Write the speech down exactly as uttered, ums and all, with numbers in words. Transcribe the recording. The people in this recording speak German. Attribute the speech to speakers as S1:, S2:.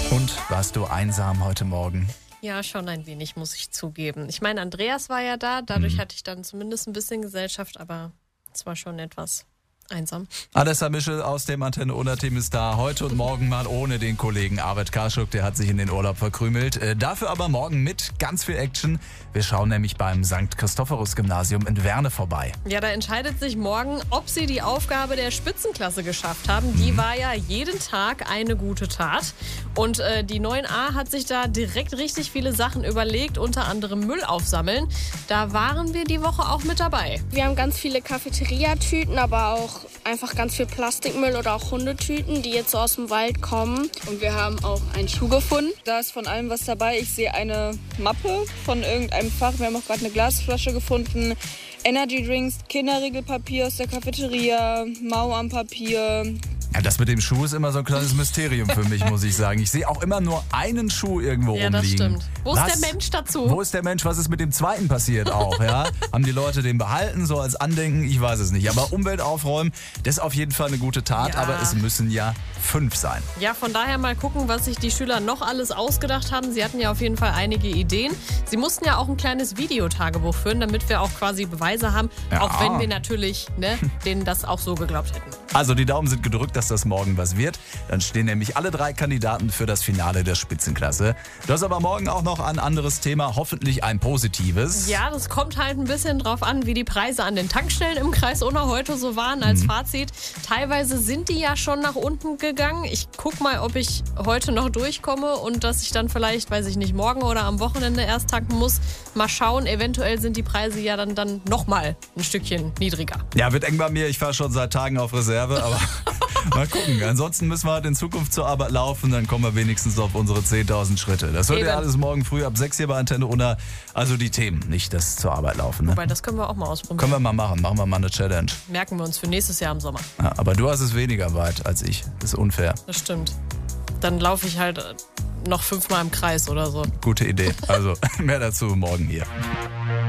S1: Und warst du einsam heute Morgen?
S2: Ja, schon ein wenig, muss ich zugeben. Ich meine, Andreas war ja da, dadurch mhm. hatte ich dann zumindest ein bisschen Gesellschaft, aber es war schon etwas einsam.
S1: Alessa Mischel aus dem Antenne-Unna-Team ist da. Heute und morgen mal ohne den Kollegen Arvid Karschuk, der hat sich in den Urlaub verkrümelt. Äh, dafür aber morgen mit ganz viel Action. Wir schauen nämlich beim Sankt Christophorus-Gymnasium in Werne vorbei.
S2: Ja, da entscheidet sich morgen, ob sie die Aufgabe der Spitzenklasse geschafft haben. Die mhm. war ja jeden Tag eine gute Tat. Und äh, die neun a hat sich da direkt richtig viele Sachen überlegt, unter anderem Müll aufsammeln. Da waren wir die Woche auch mit dabei.
S3: Wir haben ganz viele Cafeteria-Tüten, aber auch einfach ganz viel Plastikmüll oder auch Hundetüten, die jetzt so aus dem Wald kommen.
S4: Und wir haben auch einen Schuh gefunden. Da ist von allem was dabei. Ich sehe eine Mappe von irgendeinem Fach. Wir haben auch gerade eine Glasflasche gefunden. Energy Drinks, Kinderriegelpapier aus der Cafeteria, Mauerpapier.
S1: Ja, das mit dem Schuh ist immer so ein kleines Mysterium für mich, muss ich sagen. Ich sehe auch immer nur einen Schuh irgendwo
S2: ja,
S1: rumliegen.
S2: Ja, das stimmt. Wo
S1: Was?
S2: ist der Mensch dazu?
S1: Wo ist der Mensch? Was ist mit dem zweiten passiert auch? Ja? Haben die Leute den behalten, so als Andenken? Ich weiß es nicht. Aber Umwelt aufräumen, das ist auf jeden Fall eine gute Tat.
S2: Ja.
S1: Aber es müssen ja fünf sein.
S2: Ja, von daher mal gucken, was sich die Schüler noch alles ausgedacht haben. Sie hatten ja auf jeden Fall einige Ideen. Sie mussten ja auch ein kleines Videotagebuch führen, damit wir auch quasi Beweise haben.
S1: Ja.
S2: Auch wenn wir natürlich ne, denen das auch so geglaubt hätten.
S1: Also die Daumen sind gedrückt, dass das morgen was wird. Dann stehen nämlich alle drei Kandidaten für das Finale der Spitzenklasse. Du hast aber morgen auch noch ein anderes Thema, hoffentlich ein positives.
S2: Ja, das kommt halt ein bisschen drauf an, wie die Preise an den Tankstellen im Kreis Unna heute so waren als mhm. Fazit. Teilweise sind die ja schon nach unten gegangen. Ich guck mal, ob ich heute noch durchkomme und dass ich dann vielleicht, weiß ich nicht, morgen oder am Wochenende erst tanken muss. Mal schauen, eventuell sind die Preise ja dann, dann nochmal ein Stückchen niedriger.
S1: Ja, wird eng bei mir. Ich fahre schon seit Tagen auf Reserve, aber mal gucken. Ansonsten müssen wir halt in Zukunft zur Arbeit laufen, dann kommen wir wenigstens auf unsere zehntausend Schritte. Das hört ihr alles morgen früh ab sechs hier bei Antenne Unna. Also die Themen, nicht das zur Arbeit laufen. Ne?
S2: Wobei, das können wir auch mal ausprobieren.
S1: Können wir mal machen. Machen wir mal eine Challenge.
S2: Merken wir uns für nächstes Jahr im Sommer.
S1: Ja, aber du hast es weniger weit als ich. Das ist unfair.
S2: Das stimmt. Dann laufe ich halt noch fünfmal im Kreis oder so.
S1: Gute Idee. Also mehr dazu morgen hier.